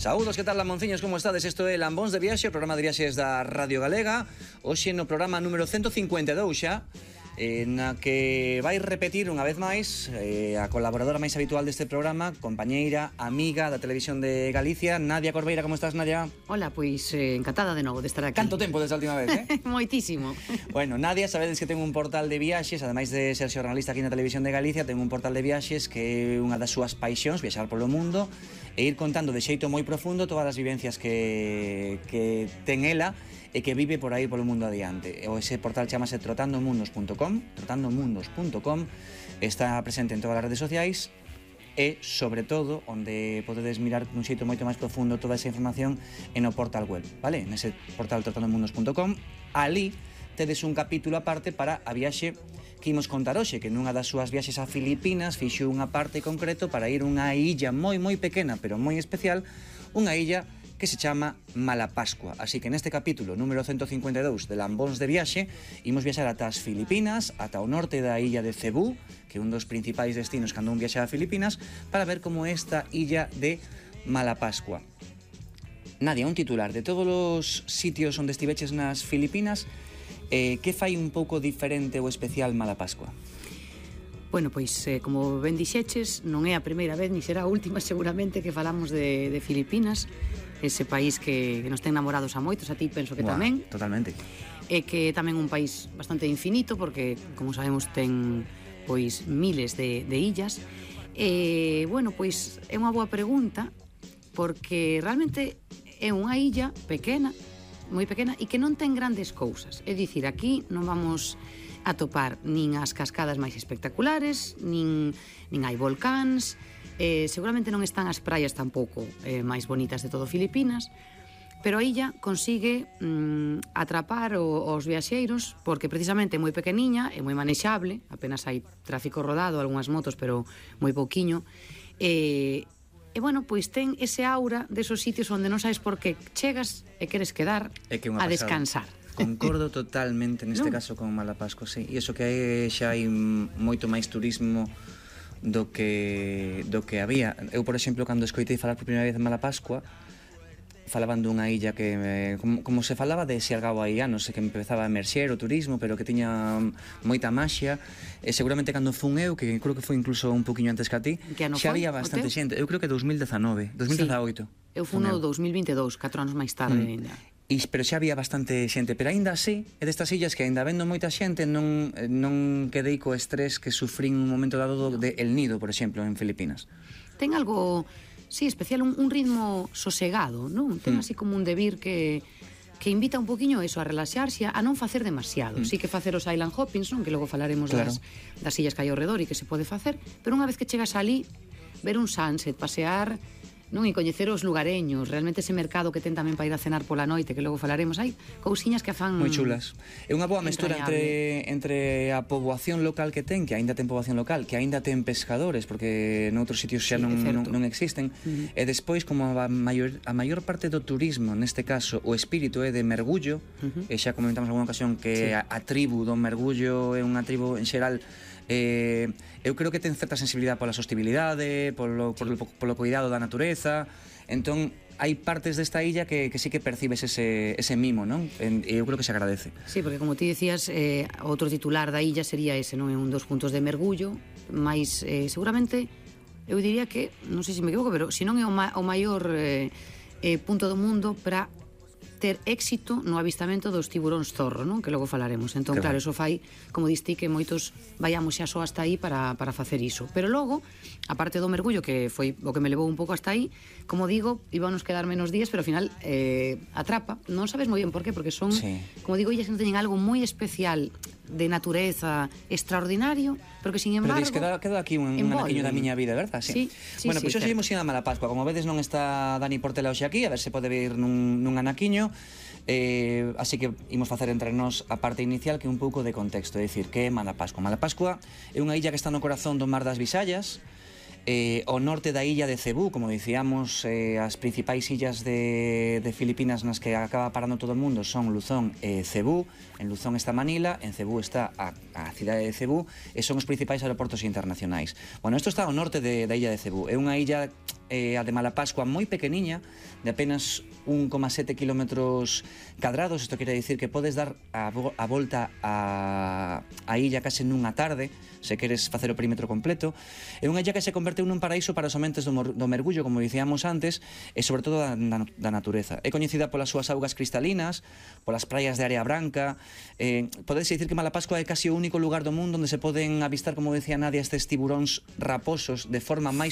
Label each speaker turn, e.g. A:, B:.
A: Saúdos, que tal, Lamonciños, como estades? Isto é Lambóns de Viaxe, o programa de viaxes da Radio Galega. Hoxe no programa número 152 xa, na que vai repetir unha vez máis a colaboradora máis habitual deste programa, compañeira, amiga da Televisión de Galicia, Nadia Corbeira. Como estás, Nadia?
B: Hola, pois encantada de novo de estar aquí.
A: Canto tempo desde a última vez,
B: Moitísimo.
A: Bueno, Nadia, sabedes que ten un portal de viaxes, ademais de ser xornalista aquí na Televisión de Galicia, ten un portal de viaxes que é unha das súas paixóns, viaxar polo mundo e ir contando de xeito moi profundo todas as vivencias que ten ela e que vive por aí polo mundo adiante. O ese portal chamase trotandomundos.com, está presente en todas as redes sociais e, sobre todo, onde podedes mirar dun xeito moito máis profundo toda esa información en o portal web, vale? Nese portal trotandomundos.com, ali tedes un capítulo aparte para a viaxe que imos contar hoxe, que nunha das súas viaxes a Filipinas fixo unha parte concreto para ir a unha illa moi pequena, pero moi especial, unha illa que se chama Malapascua. Así que neste capítulo número 152 de Lambóns de Viaxe imos viaxar ata as Filipinas, ata o norte da illa de Cebú, que é un dos principais destinos cando un viaxa a Filipinas, para ver como esta illa de Malapascua. Nadia, un titular de todos os sitios onde estiveches nas Filipinas, que fai un pouco diferente ou especial Malapascua?
B: Bueno, pois, como ben dixeches, non é a primeira vez, ni será a última seguramente que falamos de Filipinas, ese país que nos ten namorados a moitos, a ti penso que tamén.
A: Totalmente.
B: E que tamén un país bastante infinito, porque, como sabemos, ten pois miles de illas. E, bueno, pois é unha boa pregunta, porque realmente é unha illa pequena, moi pequena, e que non ten grandes cousas. É dicir, aquí non vamos a topar nin as cascadas máis espectaculares, nin hai volcáns, seguramente non están as praias tampouco máis bonitas de todo Filipinas, pero a illa consigue atrapar os viaxeiros porque precisamente é moi pequeniña, é moi manexable, apenas hai tráfico rodado, algunhas motos, pero moi pouquiño, e bueno, pois ten ese aura desos sitios onde non sabes por que chegas e queres quedar a descansar.
A: Concordo totalmente neste caso con Malapascua, sí. E iso que hai, xa hai moito máis turismo do que había. Eu, por exemplo, cando escoitei falar por primeira vez de Malapascua, falaban dunha illa que, como se falaba de Siargao hai anos, que empezaba a emerxer o turismo, pero que tiña moita maxia, e seguramente cando fun eu, que creo que foi incluso un poquinho antes que a ti, xa había bastante xente. Eu creo que 2019, 2018.
B: Sí. Eu fun no 2022, 4 anos máis tarde ainda.
A: Pero xa había bastante xente, pero aínda así é destas illas que aínda vendo moita xente non quedei co estrés que sufrín un momento dado de El Nido, por exemplo, en Filipinas.
B: Ten algo, sí, especial, un ritmo sosegado, non? Ten así como un debir que invita un poquinho eso, a relaxarse, a non facer demasiado. Sí que facer os island hoppings, non? Que logo falaremos das illas que hai ao redor e que se pode facer, pero unha vez que chegas ali, ver un sunset, pasear, non, e coñecer os lugareños, realmente ese mercado que ten tamén para ir a cenar pola noite, que logo falaremos, hai cousiñas que fan
A: moi chulas. É unha boa mestura entre a poboación local que ten, que aínda ten poboación local, que aínda ten pescadores, porque noutros sitios xa non existen, e despois, como a maior parte do turismo, neste caso, o espírito é de mergullo, e xa comentamos alguna ocasión que a tribu do mergullo é unha tribu en xeral, eu creo que ten certa sensibilidade pola sostibilidade, polo cuidado da natureza. Entón hai partes desta illa que sí que percibes ese mimo, non? E eu creo que se agradece.
B: Sí, porque como ti decías, outro titular da illa sería ese, non? É un dos puntos de mergullo, mais seguramente eu diría que, non sei se me equivoco, pero se non é o maior punto do mundo para ter éxito no avistamento dos tiburóns zorro, non? Que logo falaremos. Entón, claro, eso fai, como diste, que moitos vayamos xa só hasta aí para facer iso. Pero logo, a parte do mergullo, que foi o que me levou un pouco hasta aí, como digo, íbamos quedar menos días, pero ao final atrapa. Non sabes moi ben por qué, porque son, como digo, illas que non teñen algo moi especial de natureza extraordinario, pero que, sin embargo,
A: pero quedou aquí un anaquiño da miña vida, verdad? Sí. Bueno, pois hoxe imos ir a Malapascua. Como vedes, non está Dani Portela hoxe aquí, a ver se pode vir nun anaquiño. Así que imos facer entre nós a parte inicial, que é un pouco de contexto, é dicir, que é Malapascua. Malapascua é unha illa que está no corazón do Mar das Visallas, ao norte da illa de Cebú, como dicíamos, as principais illas de Filipinas nas que acaba parando todo o mundo son Luzón e Cebú. En Luzón está Manila, en Cebú está a cidade de Cebú, e son os principais aeroportos internacionais. Bueno, isto está ao norte da illa de Cebú. É unha illa, a de Malapascua, moi pequeniña, de apenas 1,7 kilómetros cadrados. Isto quere dicir que podes dar a volta a illa case nunha tarde, se queres facer o perímetro completo. É unha illa que se converteu nun paraíso para os amantes do mergullo, como dicíamos antes, e sobre todo da natureza. É coñecida polas súas augas cristalinas, polas praias de area branca. Podes dicir que Malapascua é casi o único lugar do mundo onde se poden avistar, como decía Nadia, estes tiburóns raposos de forma máis